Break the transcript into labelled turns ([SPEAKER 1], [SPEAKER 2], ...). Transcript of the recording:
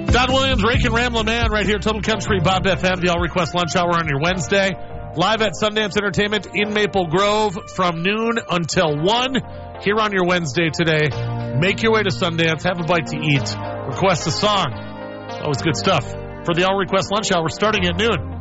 [SPEAKER 1] Don Williams, Rake and Ramblin' Man right here, Total Country, Bob FM, the All Request Lunch Hour on your Wednesday. Live at Sundance Entertainment in Maple Grove from noon until 1 here on your Wednesday today. Make your way to Sundance, have a bite to eat, request a song. Always good stuff. For the All Request Lunch Hour starting at noon.